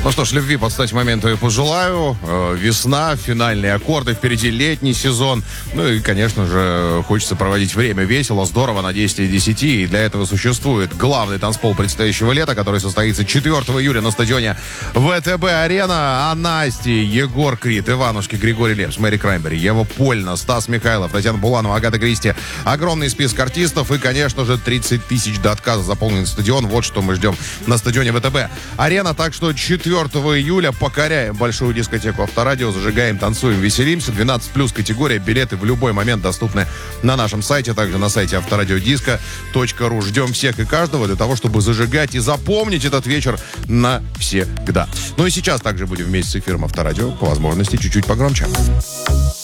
Ну что ж, любви под стать моменту и пожелаю. Весна, финальные аккорды, впереди летний сезон. Ну и, конечно же, хочется проводить время весело, здорово, на 10 из 10. И для этого существует главный танцпол предстоящего лета, который состоится 4 июля на стадионе ВТБ-арена. А Насти, Егор Крид, Иванушки, Григорий Лепс, Мэри Краймбери, Ева Польна, Стас Михайлов, Татьяна Буланова, Агата Кристи. Огромный список артистов и, конечно же, 30 тысяч до отказа заполненный стадион. Вот что мы ждем на стадионе ВТБ-арена. Так что 4 июля покоряем большую дискотеку Авторадио, зажигаем, танцуем, веселимся. 12+ категория, билеты в любой момент доступны на нашем сайте, также на сайте авторадиодиско.ру. Ждем всех и каждого для того, чтобы зажигать и запомнить этот вечер навсегда. Ну и сейчас также будем вместе с эфиром Авторадио, по возможности чуть-чуть погромче.